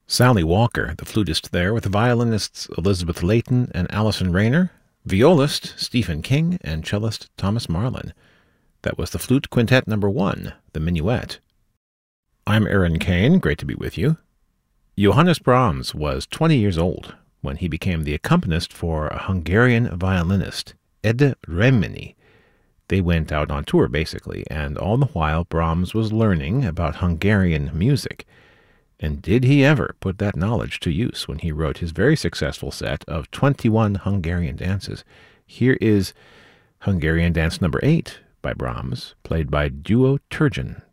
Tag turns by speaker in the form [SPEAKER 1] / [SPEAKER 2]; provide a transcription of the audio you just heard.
[SPEAKER 1] Sally Walker, the flutist there, with violinists Elizabeth Layton and Alison Rayner, violist Stephen King, and cellist Thomas Marlin. That was the Flute Quintet No. 1, the Minuet. I'm Aaron Kane, great to be with you. Johannes Brahms was 20 years old when he became the accompanist for a Hungarian violinist, Ede Reményi. They went out on tour, basically, and all the while Brahms was learning about Hungarian music. And did he ever put that knowledge to use when he wrote his very successful set of 21 Hungarian dances? Here is Hungarian Dance No. 8 by Brahms, played by Duo Turgeon.